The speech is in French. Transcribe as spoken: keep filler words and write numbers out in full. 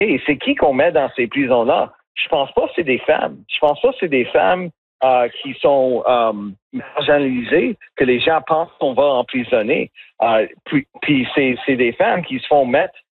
Et c'est qui qu'on met dans ces prisons-là? Je pense pas que c'est des femmes. Je pense pas que c'est des femmes euh, qui sont euh, marginalisées, que les gens pensent qu'on va emprisonner. Euh, puis puis c'est, c'est des femmes qui se font mettre